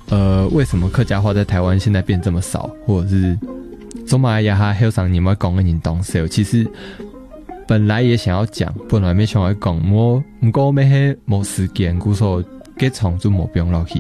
为什么客家话在台湾现在变这么少，或者是中马来亚哈后上你们讲的人东西，其实本来也想要讲，本来没想要讲，不过没迄没时间，故说给场就没不用落去。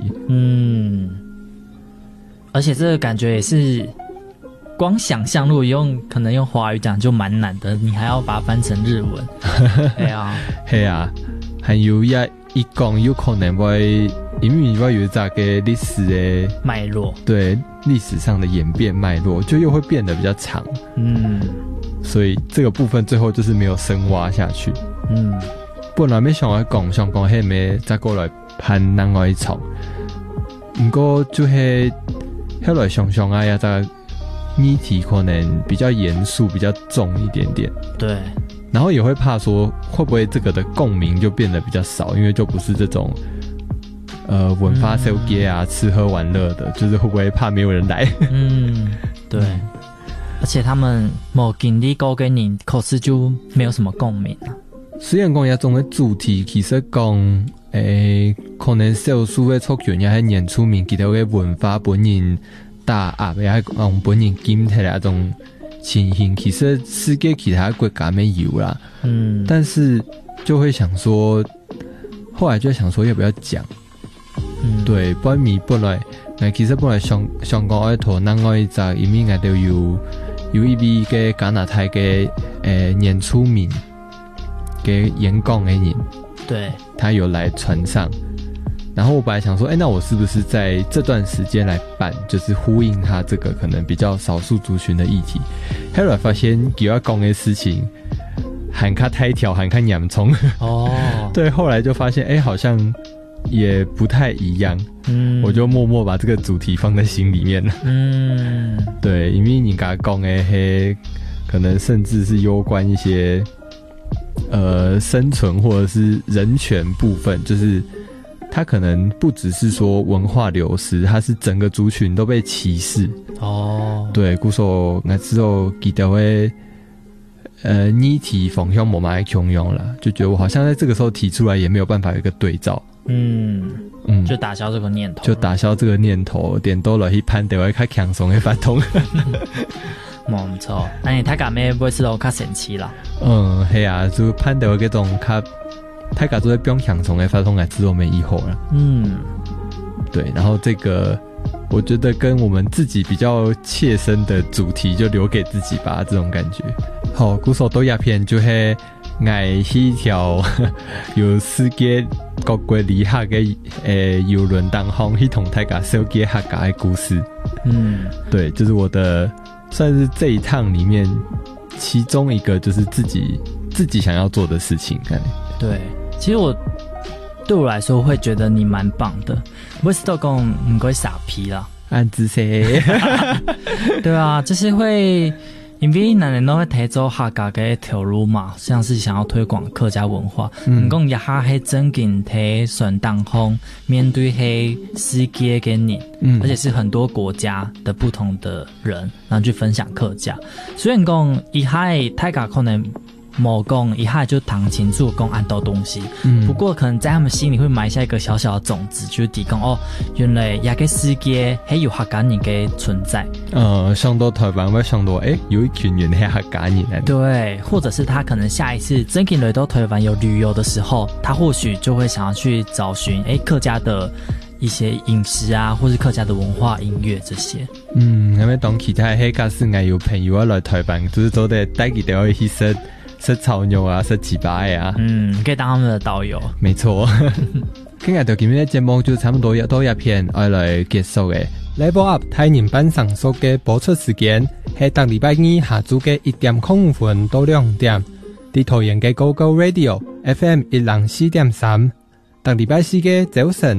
而且这个感觉也是光想象，如果可能用华语讲就蛮难的，你还要把它翻成日文。对啊， 系啊，还有一讲有可能会。因为要有这个历史的脉络，对历史上的演变脉络，就又会变得比较长。所以这个部分最后就是没有深挖下去。本来没想要讲迄咩再过来谈另外一场，不过就是后来想想啊，呀，这个议题可能比较严肃、比较重一点点。 对， 然后也会怕说会不会这个的共鸣就变得比较少，因为就不是这种。文发手机啊，吃喝玩乐的，就是会不会怕没有人来？ 对，而且他们没经历过给你，可是就没有什么共鸣啊。 虽然讲一种的主题，其实讲可能少数的族群也係演出面其他的文化本人打壓，也係用本人兼起來一種情形，其實世界其他國家沒有啦。但是就會想說，後來就想說要不要講？对，本來其實本來想講愛討另外一集，因為我都有一位嘅加拿大嘅演出名嘅演講嘅人， 對，他有來船上，然後我本來想說，那我是不是在這段時間來辦，就是呼應他這個可能比較少數族群的議題，後來發現給我講的事情喊卡太挑，喊卡嚴重對，後來就發現好像也不太一樣，我就默默把這個主題放在心裡面了。對，因為你剛剛講的可能甚至是攸關一些生存或者是人權部分，就是它可能不只是說文化流失，它是整個族群都被歧視。對，故說我之後記得會議題方向沒蠻強用啦，就覺得我好像在這個時候提出來也沒有辦法有一個對照。 就打消這個念頭， 就打消這個念頭，點都落去攀到會較輕鬆的發通。 冇錯，那你睇下咩每次都較神奇啦。 係啊，就攀到嗰種較睇下都會比較輕鬆的發通來之後沒以後了。對，然後這個我覺得跟我們自己比較切身的主題就留給自己吧，這種感覺。好，鼓手都鴉片就係愛去條有世界各國旅客嘅郵輪當中去同大家小結客家的故事。對，就是我的算是這一趟裡面其中一個就是自己想要做的事情。 對，其實對我來說會覺得你蠻棒的，每次都講唔該傻皮啦， 安子誰？ 對啊，就是會。因為人人都會睇做客家嘅一條路嘛，像是想要推廣客家文化。講一下係真正喺船當中面對係世界嘅人，而且是很多國家的不同的人，然後去分享客家。雖然講一下大家可能冇講一下就談清楚講很多東西，不過可能在他們心裡會埋下一個小小的種子，就是提講原來一個世界係有客家人嘅存在。 想到台灣會想到有一群人係客家人。 對，或者是他可能下一次真的來到台灣有旅遊的時候，他或許就會想要去找尋客家的一些飲食啊，或是客家的文化音樂這些。 因為當其他客家是愛有朋友來台灣，就是都得帶佢哋去食炒肉啊，食糍粑啊， 可以當他們的導遊。 沒錯。今日到今日的節目就差不多到一片愛來結束嘅。Level Up 台人版上述嘅播出時間係當禮拜二下晝嘅1:05到2點，喺桃園嘅 GoGo Radio FM 104.3，當禮拜四嘅早晨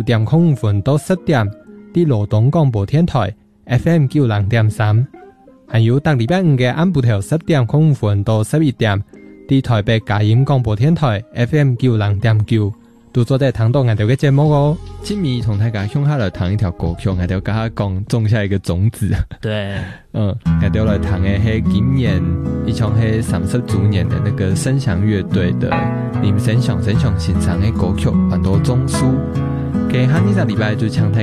9:05到10點，喺羅東廣播電台 FM 90.3。還有當禮拜五嘅晏晡頭10:05到11點，喺台北佳音廣播電台 FM 90.9，都做在聽到我哋嘅節目哦。今暝同大家向下來談一條歌曲，我哋跟他講種下一個種子。 對， 我哋來談嘅係今年一場係30周年的那個聲響樂隊的林聲響欣賞嘅歌曲，很多種書。嘅下呢個禮拜就唱